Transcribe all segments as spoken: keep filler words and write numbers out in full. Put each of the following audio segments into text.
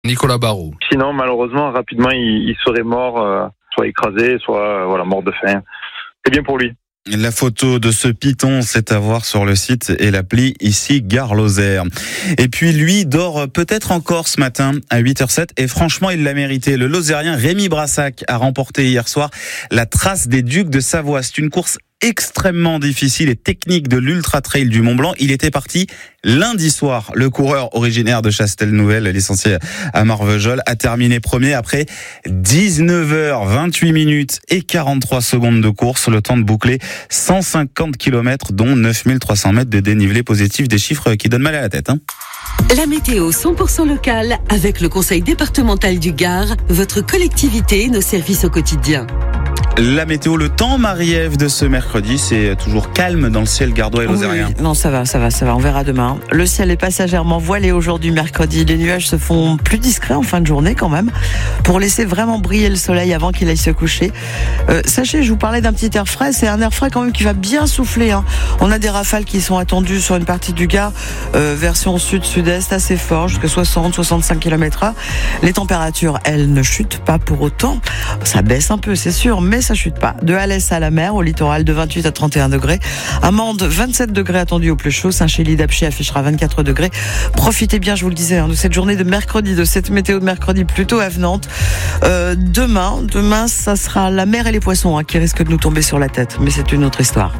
Nicolas Barraud. Sinon, malheureusement, rapidement, il, il serait mort, euh, soit écrasé, soit euh, voilà, mort de faim. C'est bien pour lui. La photo de ce python, c'est à voir sur le site et l'appli ici Gare Lozère. Et puis lui dort peut-être encore ce matin à huit heures zéro sept et franchement il l'a mérité. Le Lozérien Rémi Brassac a remporté hier soir la Trace des Ducs de Savoie. C'est une course extrêmement difficile et technique de l'Ultra Trail du Mont Blanc. Il était parti lundi soir. Le coureur originaire de Chastel-Nouvelle, licencié à Marvejols, a terminé premier après dix-neuf heures vingt-huit minutes et quarante-trois secondes de course. Le temps de boucler cent cinquante kilomètres, dont neuf mille trois cents mètres de dénivelé positif. Des chiffres qui donnent mal à la tête, hein. La météo cent pour cent locale avec le conseil départemental du Gard, votre collectivité, nos services au quotidien. La météo, le temps, Marie-Ève, de ce mercredi, c'est toujours calme dans le ciel gardois et lozérien. Oui, non, ça va, ça va, ça va, on verra demain. Le ciel est passagèrement voilé aujourd'hui, mercredi. Les nuages se font plus discrets en fin de journée quand même, pour laisser vraiment briller le soleil avant qu'il aille se coucher. Euh, sachez, je vous parlais d'un petit air frais, c'est un air frais quand même qui va bien souffler, hein. On a des rafales qui sont attendues sur une partie du Gard, euh, version sud-sud-est, assez fort, jusqu'à soixante à soixante-cinq kilomètres heure. Les températures, elles ne chutent pas pour autant. Ça baisse un peu, c'est sûr, mais ça chute pas. De Alès à la mer, au littoral, de vingt-huit à trente et un degrés. Amande, vingt-sept degrés attendus au plus chaud. Saint-Chély-d'Apcher affichera vingt-quatre degrés. Profitez bien, je vous le disais, hein, de cette journée de mercredi, de cette météo de mercredi plutôt avenante. Euh, demain, demain, ça sera la mer et les poissons hein, qui risquent de nous tomber sur la tête. Mais c'est une autre histoire.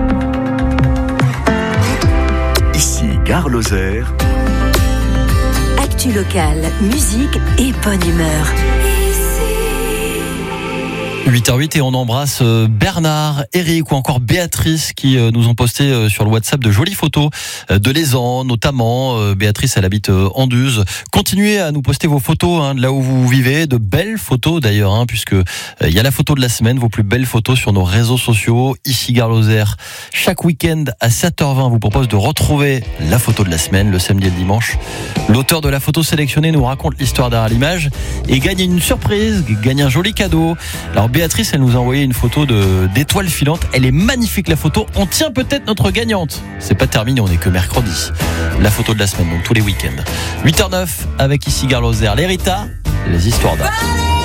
Ici, Gare Lozère. Actu locale, musique et bonne humeur. huit heures huit et on embrasse Bernard, Eric ou encore Béatrice qui nous ont posté sur le WhatsApp de jolies photos de Lézan notamment. Béatrice, elle habite Anduze. Continuez à nous poster vos photos hein, de là où vous vivez, de belles photos d'ailleurs, hein, puisque il y a la photo de la semaine, vos plus belles photos sur nos réseaux sociaux. Ici Gare Lozère, chaque week-end à sept heures vingt, vous propose de retrouver la photo de la semaine, le samedi et le dimanche. L'auteur de la photo sélectionnée nous raconte l'histoire derrière l'image et gagne une surprise, gagne un joli cadeau. Alors Béatrice, elle nous a envoyé une photo de, d'étoiles filantes. Elle est magnifique la photo. On tient peut-être notre gagnante. C'est pas terminé, on est que mercredi. La photo de la semaine, donc tous les week-ends. huit heures neuf avec ici Gare Lozère. Les Rita, les histoires d'art.